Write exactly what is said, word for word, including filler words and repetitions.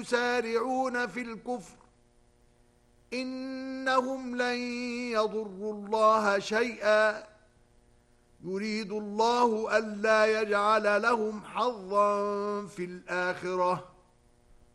يسارعون في الكفر إنهم لن يضروا الله شيئا يريد الله ألا يجعل لهم حظا في الآخرة